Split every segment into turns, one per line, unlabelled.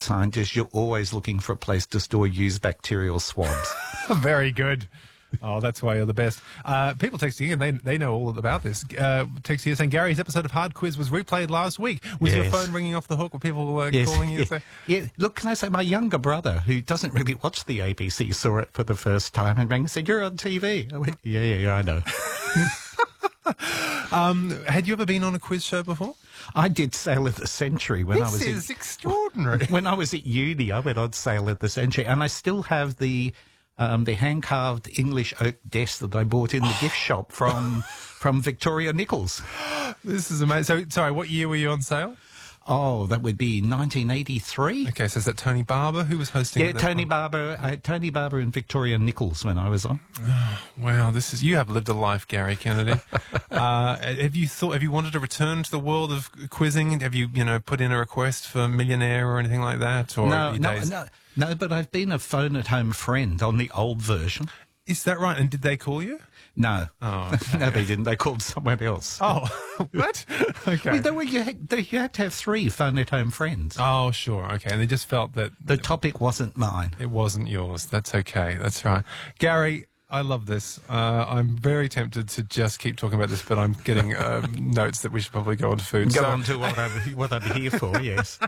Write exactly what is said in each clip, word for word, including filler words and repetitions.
scientist, you're always looking for a place to store used bacterial swabs.
Very good. Oh, that's why you're the best. Uh, people texting in, they they know all about this. Uh, texting here saying, Gary's episode of Hard Quiz was replayed last week. Was
Yes.
your phone ringing off the hook? Were people uh,
Yes,
calling you?
yeah, yeah. Look, can I say, my younger brother, who doesn't really watch the A B C, saw it for the first time and rang and said, "You're on T V." I went, yeah, yeah, yeah, I know.
um, had you ever been on a quiz show before?
I did Sail of the Century when
this
I was
is
in,
extraordinary.
when I was at uni. I went on Sail of the Century, and I still have the um, the hand-carved English oak desk that I bought in the gift shop from from Victoria Nichols.
This is amazing. So, sorry, what year were you on sale?
Oh, that would be nineteen eighty-three.
Okay, so is that Tony Barber who was hosting?
Yeah,
at that
Tony
point?
Barber, uh, Tony Barber and Victoria Nichols when I was on.
Wow, this is, you have lived a life, Gary Kennedy. uh, have you thought? Have you wanted to return to the world of quizzing? Have you, you know, put in a request for Millionaire or anything like that? Or
No,
your
no,
days-
no, no, but I've been a phone-at-home friend on the old version.
Is that right? And did they call you?
No.
Oh, okay.
No, they didn't. They called someone else.
Oh, what? Okay.
Well, there were, you, had, they- you had to have three phone-at-home friends.
Oh, sure. Okay. And they just felt that
The topic wasn't mine.
it wasn't yours. That's okay. That's right. Gary, I love this. Uh, I'm very tempted to just keep talking about this, but I'm getting um, notes that we should probably go on to food.
Go
So-
on to what I'm, what I'm here for, yes.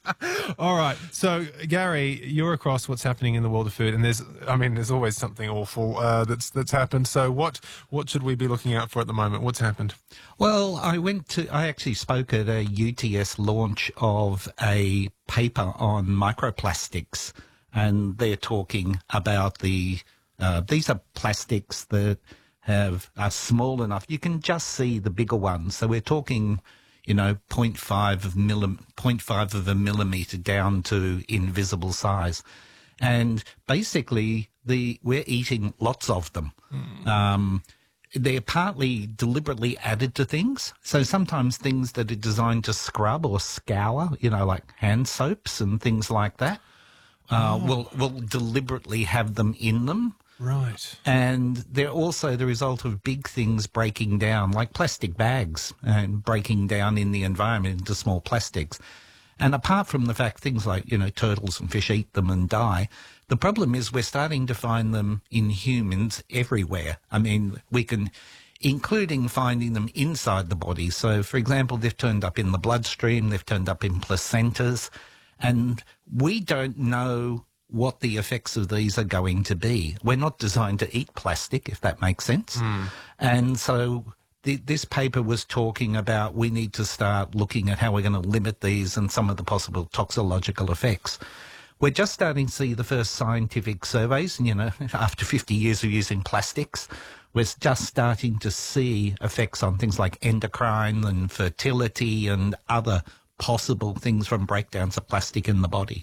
All right. So, Gary, you're across what's happening in the world of food, and there's, I mean, there's always something awful uh, that's that's happened. So, what what should we be looking out for at the moment? What's happened?
Well, I went to, I actually spoke at a U T S launch of a paper on microplastics, and they're talking about the, uh, these are plastics that have, are small enough. You can just see the bigger ones. So we're talking, you know, zero point five of millim, zero point five of a millimetre down to invisible size. And basically, the we're eating lots of them. Mm. Um, they're partly deliberately added to things. So sometimes things that are designed to scrub or scour, you know, like hand soaps and things like that, uh, oh. will will deliberately have them in them.
Right.
And they're also the result of big things breaking down, like plastic bags, and breaking down in the environment into small plastics. And apart from the fact things like, you know, turtles and fish eat them and die, the problem is we're starting to find them in humans everywhere. I mean, we can, including finding them inside the body. So, for example, they've turned up in the bloodstream, they've turned up in placentas, and we don't know what the effects of these are going to be. We're not designed to eat plastic, if that makes sense. Mm. And so th- this paper was talking about we need to start looking at how we're going to limit these and some of the possible toxicological effects. We're just starting to see the first scientific surveys, and, you know, after fifty years of using plastics, we're just starting to see effects on things like endocrine and fertility and other possible things from breakdowns of plastic in the body.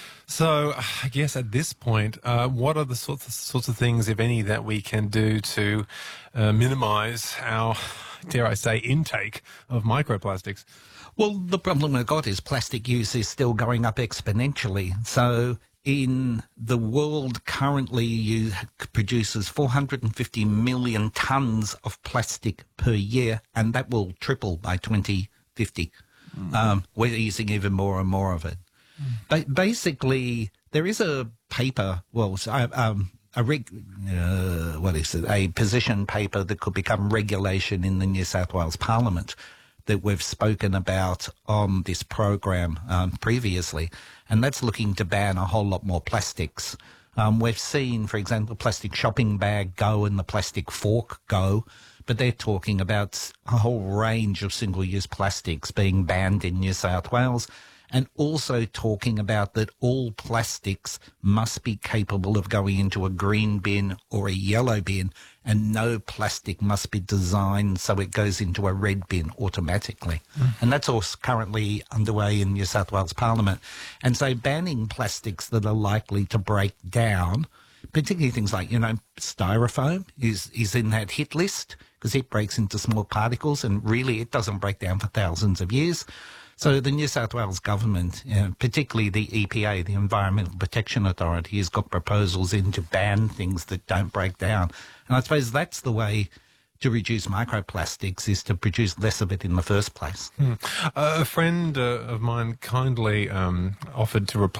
So, I guess at this point, uh, what are the sorts of, sorts of things, if any, that we can do to uh, minimise our, dare I say, intake of microplastics?
Well, the problem we've got is plastic use is still going up exponentially. So in the world currently you produces four hundred fifty million tonnes of plastic per year, and that will triple by twenty fifty. Mm. Um, we're using even more and more of it. But basically, there is a paper, well, um, a reg, uh, what is it, a position paper that could become regulation in the New South Wales Parliament that we've spoken about on this program um, previously, and that's looking to ban a whole lot more plastics. Um, we've seen, for example, the plastic shopping bag go and the plastic fork go, but they're talking about a whole range of single-use plastics being banned in New South Wales, and also talking about that all plastics must be capable of going into a green bin or a yellow bin, and no plastic must be designed so it goes into a red bin automatically. Mm. And that's all currently underway in New South Wales Parliament. And so banning plastics that are likely to break down, particularly things like, you know, styrofoam is, is in that hit list because it breaks into small particles, and really it doesn't break down for thousands of years. So the New South Wales government, uh, particularly the E P A, the Environmental Protection Authority, has got proposals in to ban things that don't break down. And I suppose that's the way to reduce microplastics, is to produce less of it in the first place.
Hmm. Uh, a friend uh, of mine kindly um, offered to replace